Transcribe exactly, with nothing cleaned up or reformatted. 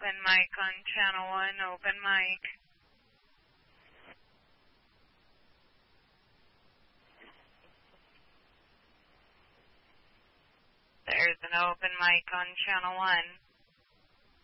open mic on channel one, open mic. There's an open mic on channel one.